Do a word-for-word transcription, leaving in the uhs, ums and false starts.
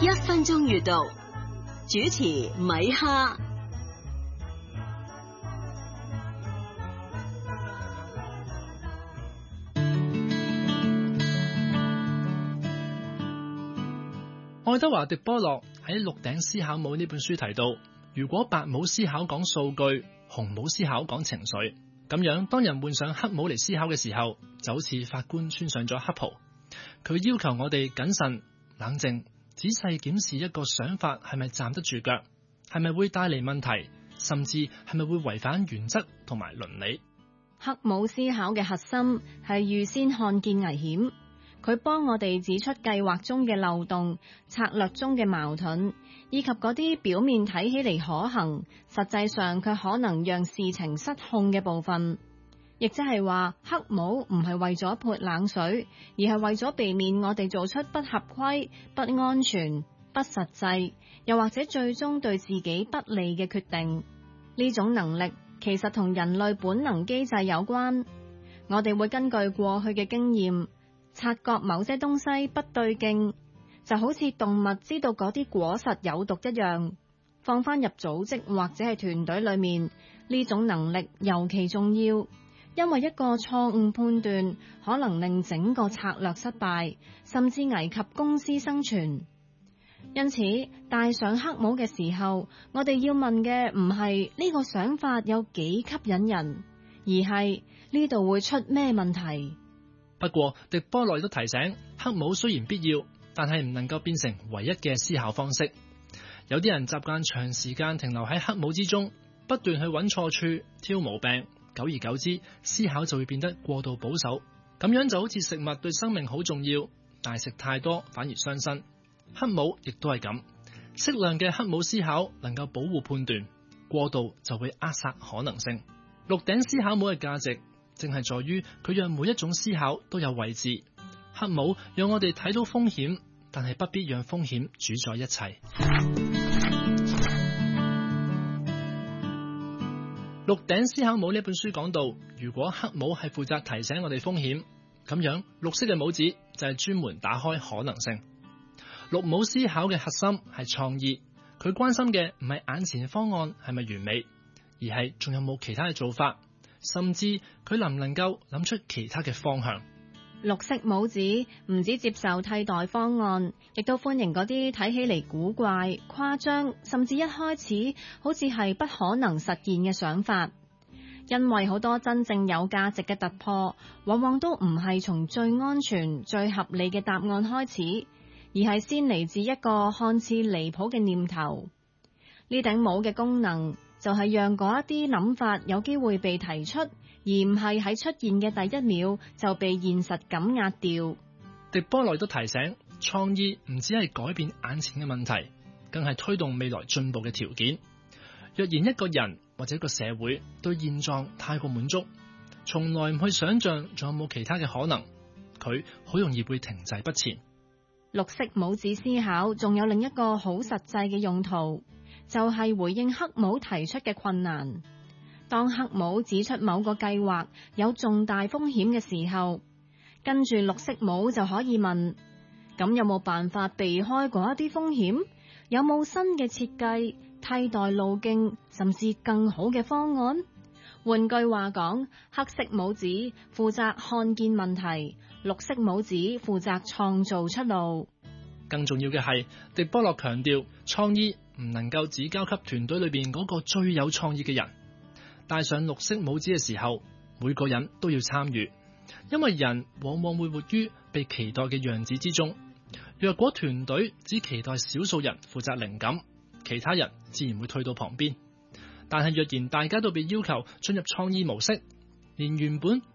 一分鐘閱讀，主持米哈。 愛德華·狄波洛喺《鹿鼎思考帽》呢本書提到，如果白帽思考講數據，紅帽思考講情緒，咁樣當人換上黑帽嚟思考嘅時候，就好似法官穿上咗黑袍。佢要求我哋謹慎、冷靜、仔細檢視一個想法係咪站得住腳，係咪會帶嚟問題，甚至係咪會違反原則同埋倫理。 黑帽思考嘅核心係預先看見危險。佢幫我哋指出計劃中嘅漏洞、策略中嘅矛盾，以及嗰啲表面睇起嚟可行，實際上卻可能讓事情失控嘅部分。亦即係話，黑帽唔係為咗潑冷水，而係為咗避免我哋做出不合規、不安全、不實際，又或者最終對自己不利嘅決定。呢種能力其實同人類本能機制有關。我哋會根據過去嘅經驗，察覺某些東西不對勁，就好似動物知道嗰啲果實有毒一樣。放返入組織或者係團隊裏面，呢種能力尤其重要，因為一個錯誤判斷可能令整個策略失敗，甚至危及公司生存。因此，戴上黑帽嘅時候，我哋要問嘅唔係呢個想法有幾吸引人，而係呢度會出咩問題。 不過，狄波洛都提醒，黑帽雖然必要，但係唔能夠變成唯一嘅思考方式。有啲人習慣長時間停留喺黑帽之中，不斷去揾錯處、挑毛病，久而久之，思考就會變得過度保守。咁樣就好似食物對生命好重要，但係食太多反而傷身。黑帽亦都係咁，適量嘅黑帽思考能夠保護判斷，過度就會扼殺可能性。鹿鼎思考帽嘅價值正係在於佢讓每一種思考都有位置。黑帽讓我哋睇到風險，但係不必讓風險主宰一切。鹿鼎思考帽呢本書講到，如果黑帽係負責提醒我哋風險，咁樣綠色嘅帽子就係專門打開可能性。綠帽思考嘅核心係創意，佢關心嘅唔係眼前方案係咪完美，而係仲有冇其他嘅做法，甚至佢能唔能夠諗出其他嘅方向。 綠色帽子唔止接受替代方案，亦都歡迎嗰啲睇起嚟古怪、誇張，甚至一開始好似係不可能實現嘅想法。因為好多真正有價值嘅突破，往往都唔係從最安全、最合理嘅答案開始，而係先嚟自一個看似離譜嘅念頭。呢頂帽嘅功能就係讓嗰一啲諗法有機會被提出，而唔係喺出現嘅第一秒就被現實感壓掉。 狄波洛都提醒，創意唔只係改變眼前嘅問題，更係推動未來進步嘅條件。若然一個人或者一個社會對現狀太過滿足，從來唔去想象仲有冇其他嘅可能，佢好容易會停滯不前。 綠色帽子思考仲有另一個好實際嘅用途，就係回應黑帽提出嘅困難。當黑帽指出某個計劃有重大風險嘅時候，跟住綠色帽就可以問：咁有冇辦法避開嗰一啲風險？有冇新嘅設計、替代路徑，甚至更好嘅方案？換句話講，黑色帽子負責看見問題，綠色帽子負責創造出路。 更重要嘅係，狄波洛強調，創意唔能夠只交給團隊裏邊嗰個最有創意嘅人。戴上綠色帽子嘅時候，每個人都要參與，因為人往往會活於被期待嘅樣子之中。若果團隊只期待少數人負責靈感，其他人自然會退到旁邊。但係若然大家都被要求進入創意模式，連原本